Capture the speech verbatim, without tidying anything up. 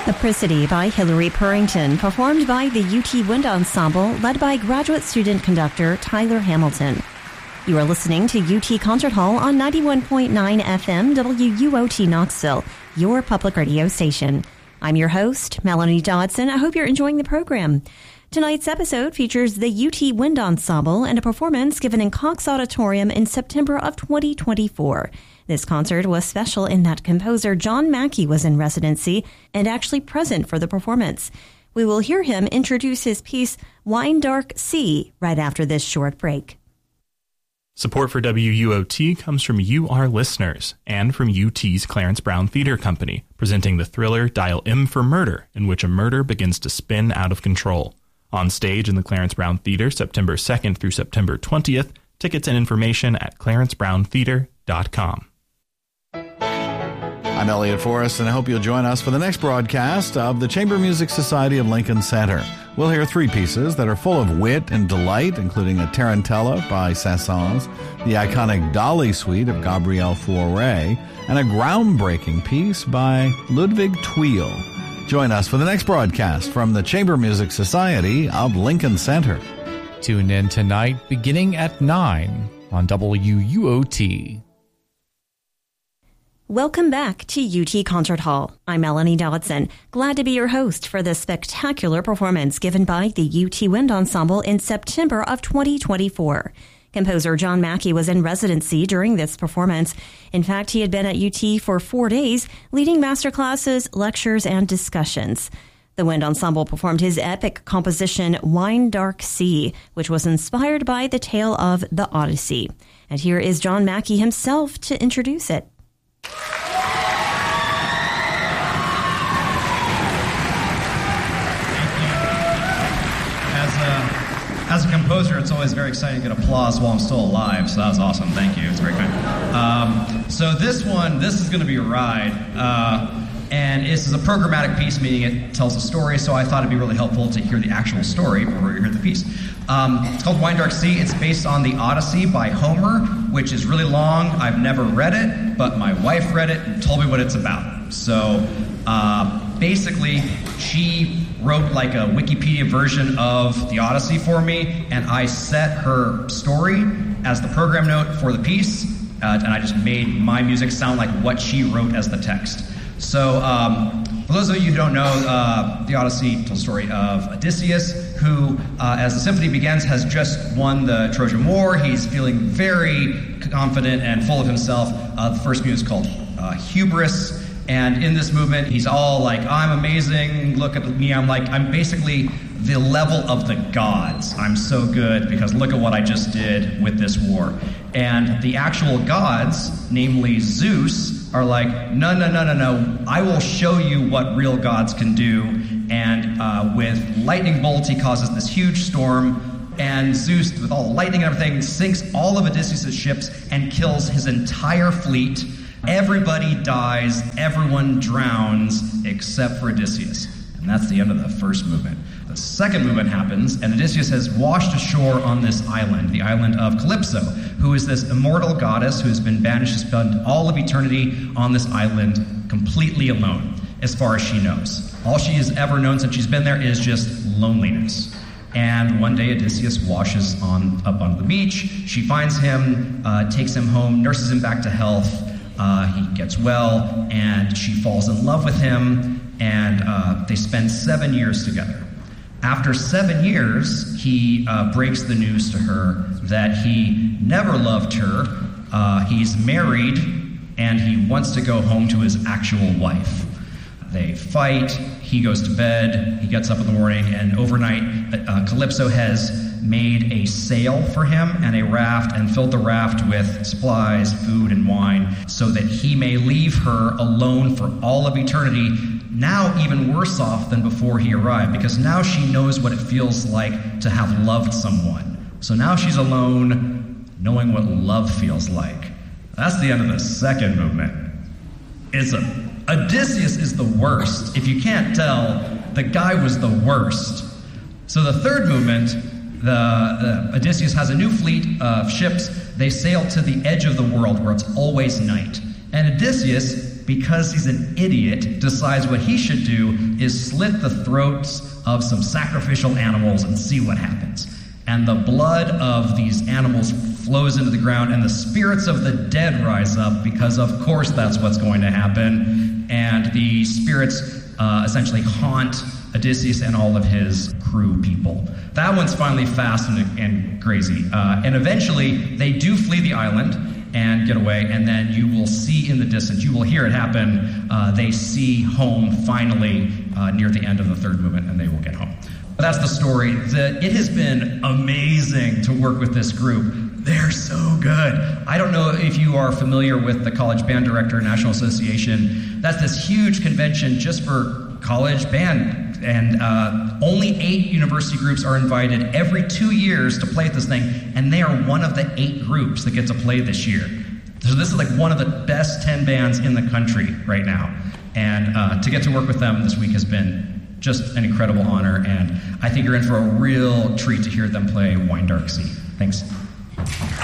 Apricity by Hilary Purrington, performed by the U T Wind Ensemble, led by graduate student conductor Tyler Hamilton. You are listening to U T Concert Hall on ninety-one point nine F M W U O T Knoxville, your public radio station. I'm your host, Melanie Dodson. I hope you're enjoying the program. Tonight's episode features the U T Wind Ensemble and a performance given in Cox Auditorium in September of twenty twenty-four. This concert was special in that composer John Mackey was in residency and actually present for the performance. We will hear him introduce his piece, Wine Dark Sea, right after this short break. Support for W U O T comes from you, our listeners, and from U T's Clarence Brown Theater Company, presenting the thriller Dial M for Murder, in which a murder begins to spin out of control. On stage in the Clarence Brown Theater, September second through September twentieth. Tickets and information at clarence brown theater dot com. I'm Elliot Forrest, and I hope you'll join us for the next broadcast of the Chamber Music Society of Lincoln Center. We'll hear three pieces that are full of wit and delight, including a Tarantella by Saint-Saëns, the iconic Dolly Suite of Gabriel Fauré, and a groundbreaking piece by Ludwig Thuil. Join us for the next broadcast from the Chamber Music Society of Lincoln Center. Tune in tonight beginning at nine on W U O T. Welcome back to U T Concert Hall. I'm Melanie Dodson, glad to be your host for this spectacular performance given by the U T Wind Ensemble in September of twenty twenty-four. Composer John Mackey was in residency during this performance. In fact, he had been at U T for four days, leading masterclasses, lectures, and discussions. The Wind Ensemble performed his epic composition, Wine Dark Sea, which was inspired by the tale of the Odyssey. And here is John Mackey himself to introduce it. As a composer, it's always very exciting to get applause while I'm still alive, so that was awesome. Thank you. It's very kind. Um, so this one, this is going to be a ride, uh, and this is a programmatic piece, meaning it tells a story, so I thought it'd be really helpful to hear the actual story before you hear the piece. Um, it's called Wine Dark Sea. It's based on the Odyssey by Homer, which is really long. I've never read it, but my wife read it and told me what it's about. So uh, basically, she wrote like a Wikipedia version of the Odyssey for me, and I set her story as the program note for the piece, uh, and I just made my music sound like what she wrote as the text. So um, for those of you who don't know, uh, the Odyssey tells the story of Odysseus, who, uh, as the symphony begins, has just won the Trojan War. He's feeling very confident and full of himself. Uh, the first movement is called uh, Hubris. And in this movement, he's all like, I'm amazing, look at me, I'm like, I'm basically the level of the gods. I'm so good because look at what I just did with this war. And the actual gods, namely Zeus, are like, no, no, no, no, no, I will show you what real gods can do. And uh, with lightning bolts, he causes this huge storm. And Zeus, with all the lightning and everything, sinks all of Odysseus' ships and kills his entire fleet. Everybody dies, everyone drowns, except for Odysseus. And that's the end of the first movement. The second movement happens, and Odysseus has washed ashore on this island, the island of Calypso, who is this immortal goddess who has been banished to spend all of eternity on this island completely alone, as far as she knows. All she has ever known since she's been there is just loneliness. And one day Odysseus washes on up on the beach. She finds him, uh, takes him home, nurses him back to health. Uh, he gets well, and she falls in love with him, and uh, they spend seven years together. After seven years, he uh, breaks the news to her that he never loved her, uh, he's married, and he wants to go home to his actual wife. They fight, he goes to bed, he gets up in the morning, and overnight, uh, Calypso has made a sail for him and a raft and filled the raft with supplies, food, and wine so that he may leave her alone for all of eternity, now even worse off than before he arrived, because now she knows what it feels like to have loved someone. So now she's alone, knowing what love feels like. That's the end of the second movement. It's a Odysseus is the worst. If you can't tell, the guy was the worst. So the third movement, the, the Odysseus has a new fleet of ships. They sail to the edge of the world where it's always night. And Odysseus because he's an idiot, decides what he should do is slit the throats of some sacrificial animals and see what happens. And the blood of these animals flows into the ground, and the spirits of the dead rise up, because of course that's what's going to happen. And the spirits uh, essentially haunt Odysseus and all of his crew people. That one's finally fast and, and crazy. Uh, and eventually, they do flee the island and get away, and then you will see in the distance, you will hear it happen, uh, they see home finally uh, near the end of the third movement, and they will get home. But that's the story. The, it has been amazing to work with this group. They're so good. I don't know if you are familiar with the College Band Director National Association. That's this huge convention just for college band, and uh, only eight university groups are invited every two years to play at this thing, and they are one of the eight groups that get to play this year. So this is like one of the best ten bands in the country right now, and uh, to get to work with them this week has been just an incredible honor, and I think you're in for a real treat to hear them play Wine Dark Sea. Thanks.